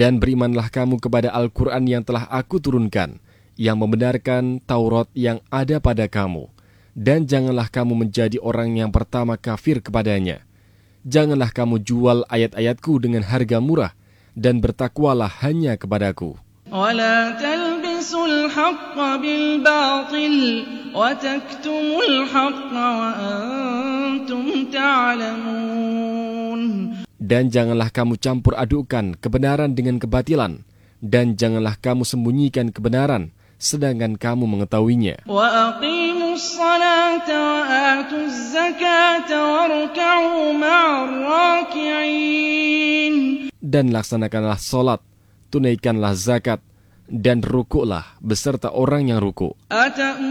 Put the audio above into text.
Dan berimanlah kamu kepada Al-Quran yang telah aku turunkan, yang membenarkan Taurat yang ada pada kamu. Dan janganlah kamu menjadi orang yang pertama kafir kepadanya. Janganlah kamu jual ayat-ayatku dengan harga murah, dan bertakwalah hanya kepadaku. وَلَا تَلْبِسُوا الْحَقَّ بِالْبَاطِلِ وَتَكْتُمُوا الْحَقَّ وَأَنْتُمْ تَعْلَمُونَ. Dan janganlah kamu campur adukkan kebenaran dengan kebatilan, dan janganlah kamu sembunyikan kebenaran, sedangkan kamu mengetahuinya. وَأَقِيمُوا الصَّلَاةَ وَآتُوا الزَّكَاةَ وَارْكَعُوا مَعَ الرَّاكِعِينَ. Dan laksanakanlah salat, tunaikanlah zakat, dan rukuklah beserta orang yang rukuk.